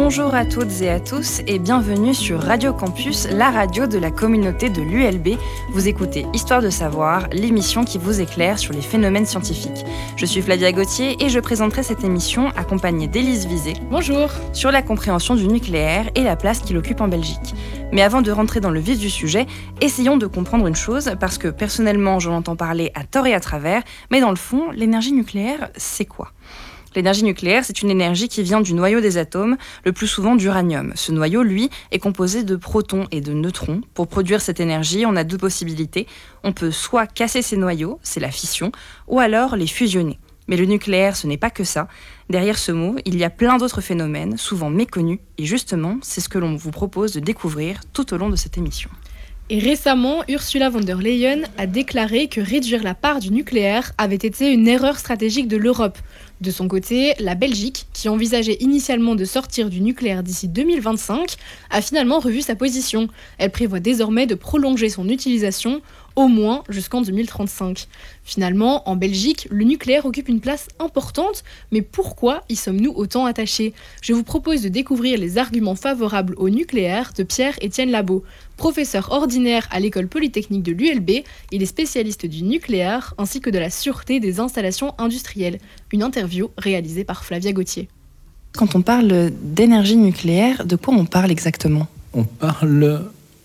Bonjour à toutes et à tous et bienvenue sur Radio Campus, la radio de la communauté de l'ULB. Vous écoutez Histoire de savoir, l'émission qui vous éclaire sur les phénomènes scientifiques. Je suis Flavia Gauthier et je présenterai cette émission accompagnée d'Élise Vizet. Bonjour. Sur la compréhension du nucléaire et la place qu'il occupe en Belgique. Mais avant de rentrer dans le vif du sujet, essayons de comprendre une chose, parce que personnellement j'en entends parler à tort et à travers, mais dans le fond, l'énergie nucléaire, c'est quoi ? L'énergie nucléaire, c'est une énergie qui vient du noyau des atomes, le plus souvent d'uranium. Ce noyau, lui, est composé de protons et de neutrons. Pour produire cette énergie, on a deux possibilités. On peut soit casser ces noyaux, c'est la fission, ou alors les fusionner. Mais le nucléaire, ce n'est pas que ça. Derrière ce mot, il y a plein d'autres phénomènes, souvent méconnus, et justement, c'est ce que l'on vous propose de découvrir tout au long de cette émission. Et récemment, Ursula von der Leyen a déclaré que réduire la part du nucléaire avait été une erreur stratégique de l'Europe. De son côté, la Belgique, qui envisageait initialement de sortir du nucléaire d'ici 2025, a finalement revu sa position. Elle prévoit désormais de prolonger son utilisation au moins jusqu'en 2035. Finalement, en Belgique, le nucléaire occupe une place importante, mais pourquoi y sommes-nous autant attachés ? Je vous propose de découvrir les arguments favorables au nucléaire de Pierre-Étienne Labo. Professeur ordinaire à l'école polytechnique de l'ULB, il est spécialiste du nucléaire ainsi que de la sûreté des installations industrielles. Une interview réalisée par Flavia Gauthier. Quand on parle d'énergie nucléaire, de quoi on parle exactement ? On parle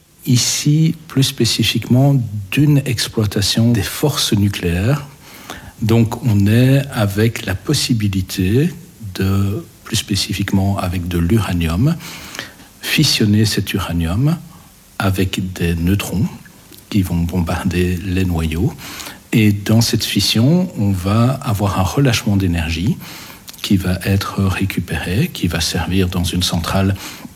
ici plus spécifiquement d'une exploitation des forces nucléaires. Donc on est avec la possibilité de, plus spécifiquement avec de l'uranium, fissionner cet uranium avec des neutrons qui vont bombarder les noyaux. Et dans cette fission, on va avoir un relâchement d'énergie qui va être récupéré, qui va servir dans une centrale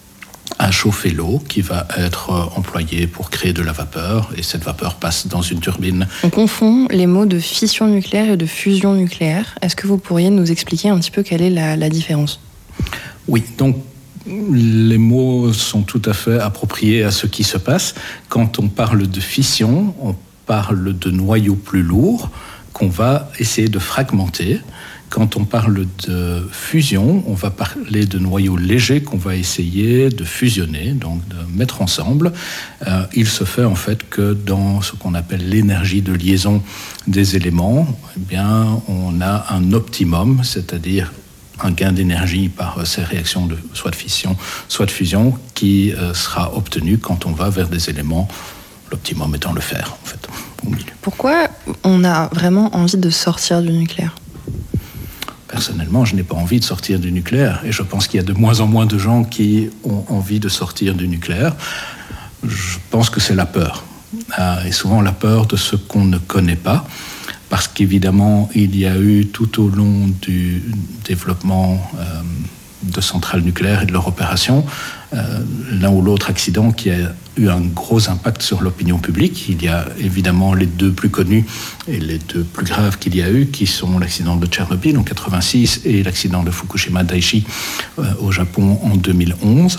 à chauffer l'eau, qui va être employée pour créer de la vapeur, et cette vapeur passe dans une turbine. On confond les mots de fission nucléaire et de fusion nucléaire. Est-ce que vous pourriez nous expliquer un petit peu quelle est la différence ? Oui, donc les mots sont tout à fait appropriés à ce qui se passe. Quand on parle de fission, on parle de noyaux plus lourds qu'on va essayer de fragmenter. Quand on parle de fusion, on va parler de noyaux légers qu'on va essayer de fusionner, donc de mettre ensemble. Il se fait en fait que dans ce qu'on appelle l'énergie de liaison des éléments, eh bien, on a un optimum, c'est-à-dire un gain d'énergie par ces réactions soit de fission, soit de fusion, qui sera obtenu quand on va vers des éléments, l'optimum étant le fer, en fait, au milieu. Pourquoi on a vraiment envie de sortir du nucléaire ? Personnellement, je n'ai pas envie de sortir du nucléaire, et je pense qu'il y a de moins en moins de gens qui ont envie de sortir du nucléaire. Je pense que c'est la peur, et souvent la peur de ce qu'on ne connaît pas, parce qu'évidemment, il y a eu tout au long du développement de centrales nucléaires et de leur opération, l'un ou l'autre accident qui a eu un gros impact sur l'opinion publique. Il y a évidemment les deux plus connus et les deux plus graves qu'il y a eu, qui sont l'accident de Tchernobyl en 1986 et l'accident de Fukushima Daiichi au Japon en 2011.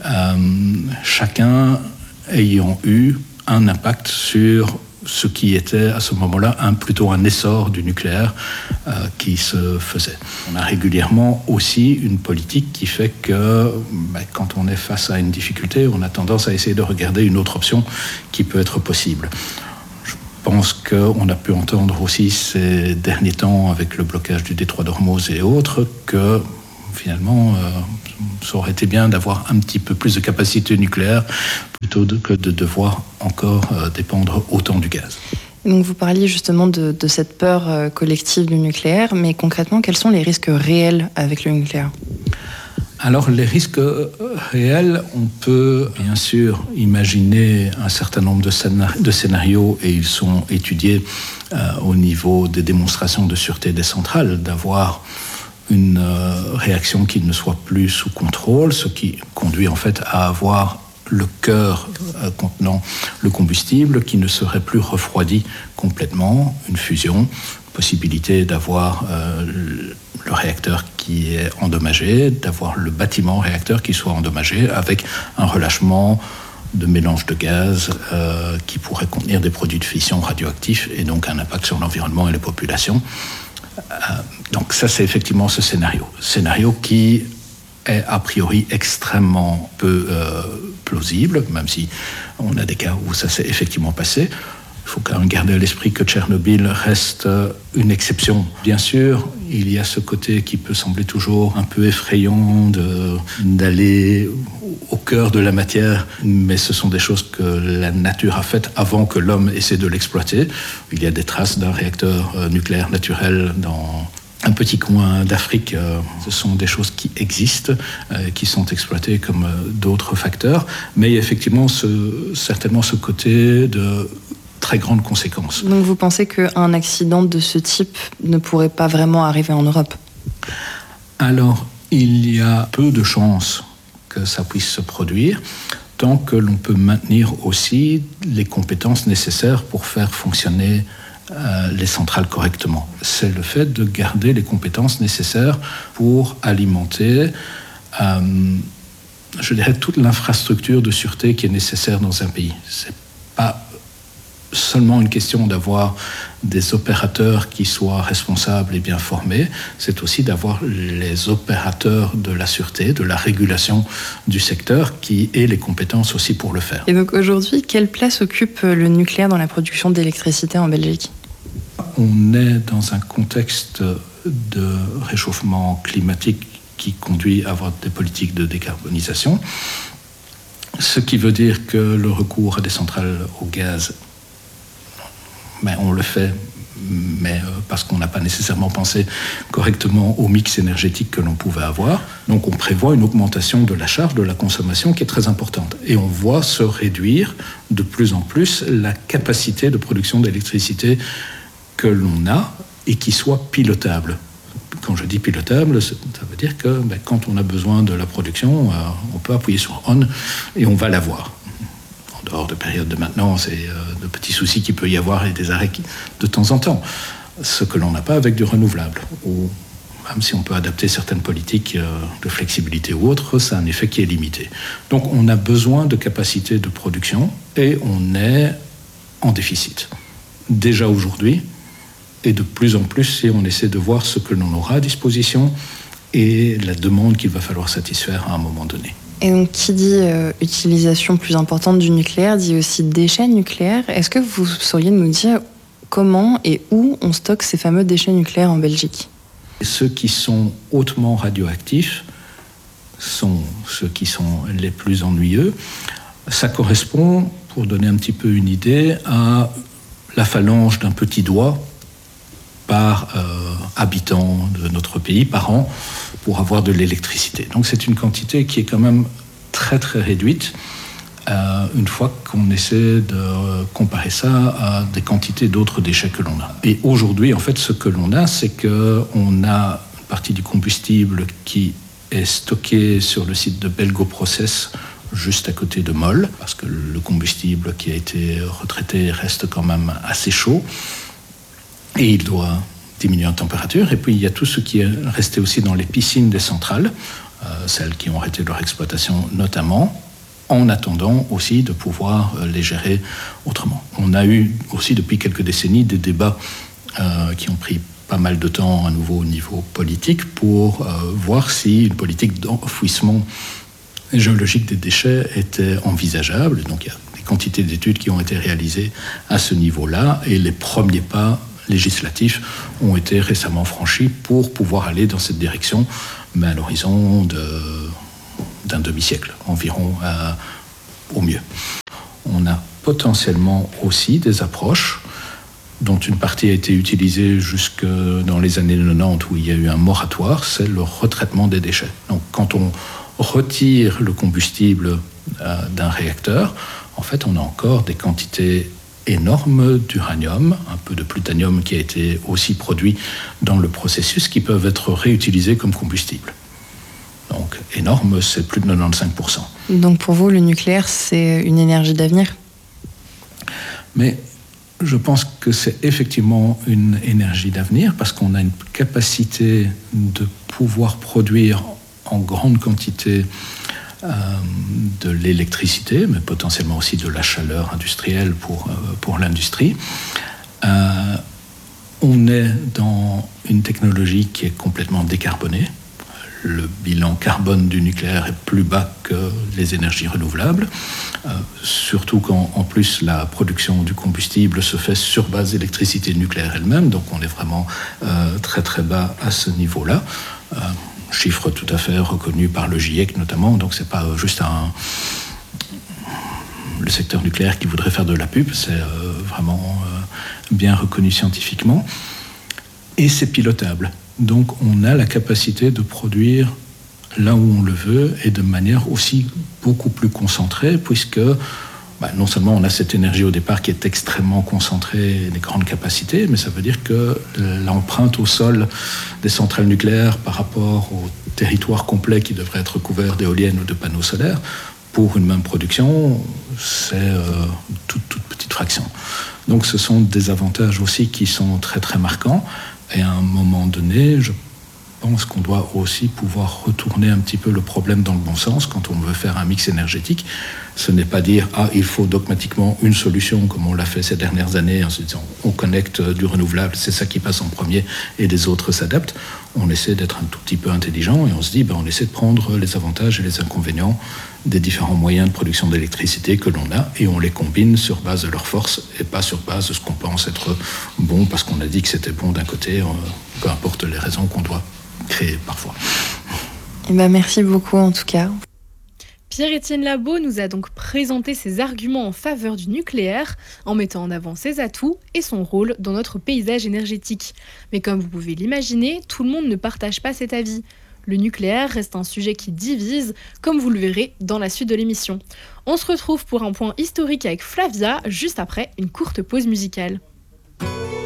Chacun ayant eu un impact sur ce qui était à ce moment-là plutôt un essor du nucléaire qui se faisait. On a régulièrement aussi une politique qui fait que quand on est face à une difficulté, on a tendance à essayer de regarder une autre option qui peut être possible. Je pense qu'on a pu entendre aussi ces derniers temps avec le blocage du détroit d'Ormuz et autres que finalement ça aurait été bien d'avoir un petit peu plus de capacité nucléaire plutôt que de devoir encore dépendre autant du gaz. Donc vous parliez justement de cette peur collective du nucléaire, mais concrètement, quels sont les risques réels avec le nucléaire ? Alors les risques réels, on peut bien sûr imaginer un certain nombre de scénarios, et ils sont étudiés au niveau des démonstrations de sûreté des centrales, d'avoir une réaction qui ne soit plus sous contrôle, ce qui conduit en fait à avoir le cœur contenant le combustible qui ne serait plus refroidi complètement, une fusion, possibilité d'avoir le réacteur qui est endommagé, d'avoir le bâtiment réacteur qui soit endommagé avec un relâchement de mélange de gaz qui pourrait contenir des produits de fission radioactifs et donc un impact sur l'environnement et les populations. Donc ça, c'est effectivement ce scénario qui est a priori extrêmement peu plausible, même si on a des cas où ça s'est effectivement passé. Il faut quand même garder à l'esprit que Tchernobyl reste une exception. Bien sûr, il y a ce côté qui peut sembler toujours un peu effrayant d'aller au cœur de la matière, mais ce sont des choses que la nature a faites avant que l'homme essaie de l'exploiter. Il y a des traces d'un réacteur nucléaire naturel dans un petit coin d'Afrique. Ce sont des choses qui existent, qui sont exploitées comme d'autres facteurs, mais il y a effectivement certainement ce côté de très grandes conséquences. Donc vous pensez qu'un accident de ce type ne pourrait pas vraiment arriver en Europe ? Alors, il y a peu de chances que ça puisse se produire, tant que l'on peut maintenir aussi les compétences nécessaires pour faire fonctionner les centrales correctement. C'est le fait de garder les compétences nécessaires pour alimenter, je dirais, toute l'infrastructure de sûreté qui est nécessaire dans un pays. C'est pas seulement une question d'avoir des opérateurs qui soient responsables et bien formés, c'est aussi d'avoir les opérateurs de la sûreté, de la régulation du secteur qui aient les compétences aussi pour le faire. Et donc aujourd'hui, quelle place occupe le nucléaire dans la production d'électricité en Belgique ? On est dans un contexte de réchauffement climatique qui conduit à avoir des politiques de décarbonisation, ce qui veut dire que le recours à des centrales au gaz, on le fait, mais parce qu'on n'a pas nécessairement pensé correctement au mix énergétique que l'on pouvait avoir. Donc on prévoit une augmentation de la charge, de la consommation qui est très importante. Et on voit se réduire de plus en plus la capacité de production d'électricité que l'on a et qui soit pilotable. Quand je dis pilotable, ça veut dire que quand on a besoin de la production, on peut appuyer sur on et on va l'avoir. En dehors de périodes de maintenance et de petits soucis qu'il peut y avoir et des arrêts de temps en temps. Ce que l'on n'a pas avec du renouvelable. Ou même si on peut adapter certaines politiques de flexibilité ou autres, ça a un effet qui est limité. Donc on a besoin de capacités de production et on est en déficit. Déjà aujourd'hui, et de plus en plus si on essaie de voir ce que l'on aura à disposition et la demande qu'il va falloir satisfaire à un moment donné. Et donc, qui dit utilisation plus importante du nucléaire, dit aussi déchets nucléaires. Est-ce que vous sauriez nous dire comment et où on stocke ces fameux déchets nucléaires en Belgique ? Ceux qui sont hautement radioactifs sont ceux qui sont les plus ennuyeux. Ça correspond, pour donner un petit peu une idée, à la phalange d'un petit doigt par habitant de notre pays par an pour avoir de l'électricité. Donc c'est une quantité qui est quand même très très réduite une fois qu'on essaie de comparer ça à des quantités d'autres déchets que l'on a. Et aujourd'hui, en fait, ce que l'on a, c'est qu'on a une partie du combustible qui est stocké sur le site de Belgoprocess, juste à côté de Mol, parce que le combustible qui a été retraité reste quand même assez chaud. Et il doit diminuer en température. Et puis, il y a tout ce qui est resté aussi dans les piscines des centrales, celles qui ont arrêté leur exploitation notamment, en attendant aussi de pouvoir les gérer autrement. On a eu aussi depuis quelques décennies des débats qui ont pris pas mal de temps à nouveau au niveau politique pour voir si une politique d'enfouissement géologique des déchets était envisageable. Donc, il y a des quantités d'études qui ont été réalisées à ce niveau-là et les premiers pas législatifs ont été récemment franchis pour pouvoir aller dans cette direction, mais à l'horizon d'un demi-siècle environ au mieux. On a potentiellement aussi des approches dont une partie a été utilisée jusque dans les années 90 où il y a eu un moratoire, c'est le retraitement des déchets. Donc quand on retire le combustible d'un réacteur, en fait on a encore des quantités énormes d'uranium, un peu de plutonium qui a été aussi produit dans le processus, qui peuvent être réutilisés comme combustible. Donc énorme, c'est plus de 95%. Donc pour vous, le nucléaire, c'est une énergie d'avenir ? Mais je pense que c'est effectivement une énergie d'avenir parce qu'on a une capacité de pouvoir produire en grande quantité de l'électricité, mais potentiellement aussi de la chaleur industrielle pour l'industrie. On est dans une technologie qui est complètement décarbonée. le bilan carbone du nucléaire est plus bas que les énergies renouvelables, surtout quand en plus la production du combustible se fait sur base d'électricité nucléaire elle-même, donc on est vraiment très très bas à ce niveau-là. Chiffre tout à fait reconnu par le GIEC notamment, donc c'est pas juste le secteur nucléaire qui voudrait faire de la pub, c'est vraiment bien reconnu scientifiquement. Et c'est pilotable. Donc on a la capacité de produire là où on le veut et de manière aussi beaucoup plus concentrée, puisque non seulement on a cette énergie au départ qui est extrêmement concentrée et des grandes capacités, mais ça veut dire que l'empreinte au sol des centrales nucléaires par rapport au territoire complet qui devrait être couvert d'éoliennes ou de panneaux solaires, pour une même production, c'est toute petite fraction. Donc ce sont des avantages aussi qui sont très très marquants. Et à un moment donné, je pense qu'on doit aussi pouvoir retourner un petit peu le problème dans le bon sens quand on veut faire un mix énergétique. Ce n'est pas dire « il faut dogmatiquement une solution » comme on l'a fait ces dernières années en se disant « on connecte du renouvelable, c'est ça qui passe en premier et les autres s'adaptent ». On essaie d'être un tout petit peu intelligent et on se dit on essaie de prendre les avantages et les inconvénients des différents moyens de production d'électricité que l'on a et on les combine sur base de leurs forces et pas sur base de ce qu'on pense être bon parce qu'on a dit que c'était bon d'un côté, peu importe les raisons qu'on doit créer parfois. Merci beaucoup en tout cas. Pierre-Étienne Labaud nous a donc présenté ses arguments en faveur du nucléaire, en mettant en avant ses atouts et son rôle dans notre paysage énergétique. Mais comme vous pouvez l'imaginer, tout le monde ne partage pas cet avis. Le nucléaire reste un sujet qui divise, comme vous le verrez dans la suite de l'émission. On se retrouve pour un point historique avec Flavia, juste après une courte pause musicale.